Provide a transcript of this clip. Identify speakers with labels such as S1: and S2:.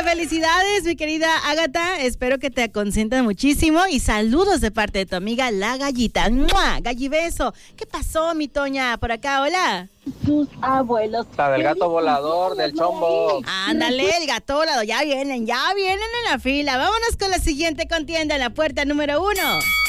S1: felicidades, mi querida Ágata. Espero que te consientan muchísimo. Y saludos de parte de tu amiga La Gallita. ¡Mua! Gallibeso. ¿Qué pasó, mi Toña? Por acá, hola.
S2: Sus abuelos.
S3: La del gato volador, del chombo.
S1: Ándale, el gato volador. Ya vienen en la fila. Vámonos con la siguiente contienda en la puerta número 1.